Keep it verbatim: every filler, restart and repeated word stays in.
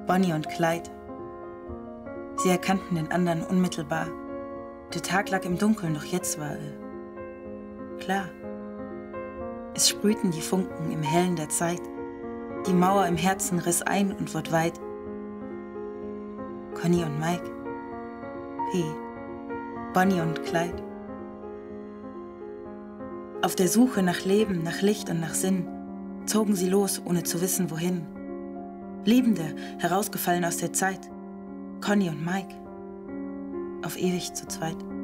Bonnie und Clyde. Sie erkannten den anderen unmittelbar. Der Tag lag im Dunkeln, doch jetzt war er klar. Es sprühten die Funken im Hellen der Zeit. Die Mauer im Herzen riss ein und wurde weit. Conny und Mike. P. Bonnie und Clyde. Auf der Suche nach Leben, nach Licht und nach Sinn zogen sie los, ohne zu wissen, wohin. Liebende, herausgefallen aus der Zeit. Conny und Mike. Auf ewig zu zweit.